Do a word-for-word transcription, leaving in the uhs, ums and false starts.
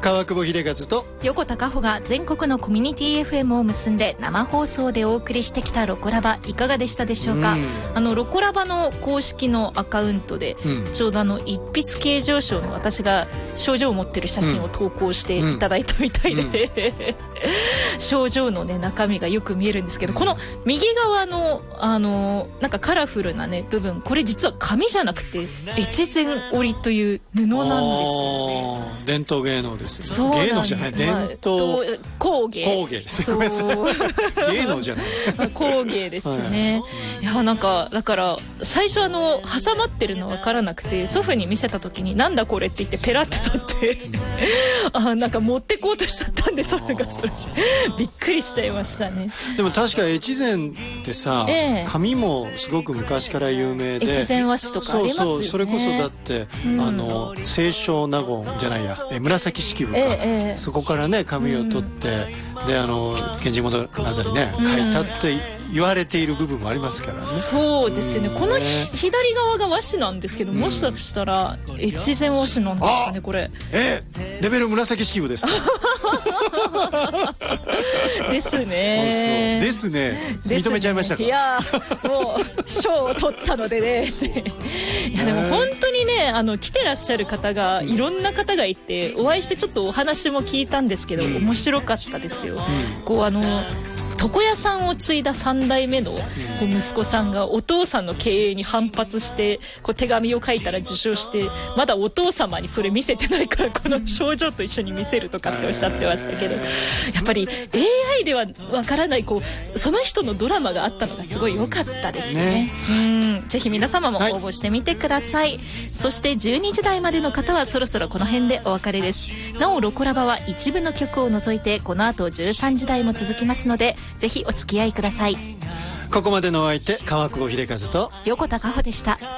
川久保秀和と横田佳穂が全国のコミュニティ エフエム を結んで生放送でお送りしてきたロコラバ、いかがでしたでしょうか。うん、あのロコラバの公式のアカウントで、うん、ちょうどあの一筆計上賞の私が賞状を持ってる写真を投稿していただいたみたいで、うん、賞状の、ね、中身がよく見えるんですけど、この右側の、あのなんかカラフルな、ね、部分、これ実は紙じゃなくて越前織という布なんですよね。 伝統芸能ですよね。芸能じゃない、伝統工芸工芸です。ごめんなさい、芸能じゃない工芸ですね、はい、いやなんかだから最初あの挟まってるの分からなくて、祖父に見せた時になんだこれって言ってペラって取ってあなんか持ってこうとしちゃったんで、祖父がそれびっくりしちゃいましたね。 でも確か越前ってさ、えー、紙もすごく昔から有名で、 越前和紙とかありますよね。 そうそう、それこそだって、うん、あの清少納言じゃないや、え紫式部か、えーえー、そこからね紙を取って、うん、であの源氏物語ね、うん、書いたって言われている部分もありますからね。 そうですよね、うん、この左側が和紙なんですけど、うん、もしかしたら越前和紙なんですかね、これ。 えー、レベル紫式部ですかですねですね、認めちゃいましたか。 いやもう賞を取ったのでねいやでも本当にね、あの来てらっしゃる方がいろんな方がいて、お会いしてちょっとお話も聞いたんですけど、うん、面白かったですよ、うん、こうあの床屋さんを継いださん代目のこう息子さんがお父さんの経営に反発してこう手紙を書いたら受賞して、まだお父様にそれ見せてないからこの賞状と一緒に見せるとかっておっしゃってましたけど、やっぱり エーアイ ではわからないこうその人のドラマがあったのがすごい良かったですね。うん、ぜひ皆様も応募してみてください、はい、そしてじゅうにじ台までの方はそろそろこの辺でお別れです。なおロコラバは一部の曲を除いてこの後じゅうさんじ台も続きますので、ぜひお付き合いください。 ここまでのお相手、川久保秀和と横田佳穂でした。